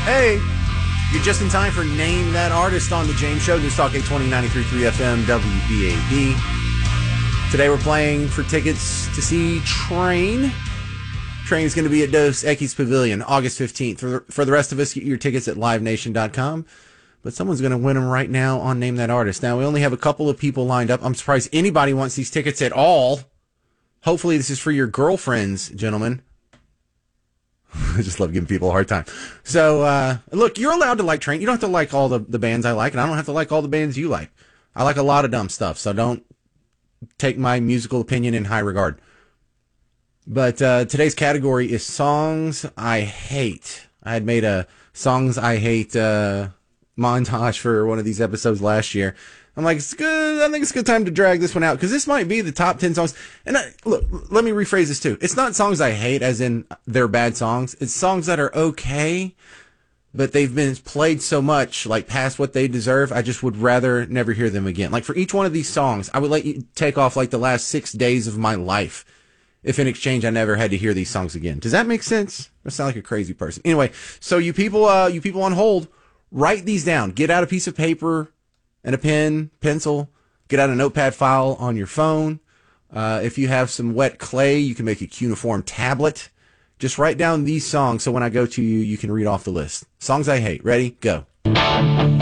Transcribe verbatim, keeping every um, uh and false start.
Hey, you're just in time for Name That Artist on The James Show. News Talk eight twenty, ninety-three point three F M, W B A D. Today we're playing for tickets to see Train. Train is going to be at Dos Equis Pavilion, August fifteenth. For the, for the rest of us, get your tickets at live nation dot com. But someone's going to win them right now on Name That Artist. Now, we only have a couple of people lined up. I'm surprised anybody wants these tickets at all. Hopefully this is for your girlfriends, gentlemen. I just love giving people a hard time. So, uh, look, you're allowed to like Train. You don't have to like all the, the bands I like, and I don't have to like all the bands you like. I like a lot of dumb stuff, so don't take my musical opinion in high regard. But uh, today's category is Songs I Hate. I had made a Songs I Hate uh, montage for one of these episodes last year. I'm like, it's good. I think it's a good time to drag this one out because this might be the top ten songs. And I, look, let me rephrase this too. It's not songs I hate as in they're bad songs. It's songs that are okay, but they've been played so much, like past what they deserve. I just would rather never hear them again. Like for each one of these songs, I would let you take off like the last six days of my life if in exchange I never had to hear these songs again. Does that make sense? I sound like a crazy person. Anyway, so you people, uh, you people on hold, write these down. Get out a piece of paper and a pen, pencil. Get out a notepad file on your phone. Uh, if you have some wet clay, you can make a cuneiform tablet. Just write down these songs so when I go to you, you can read off the list. Songs I hate. Ready? Go.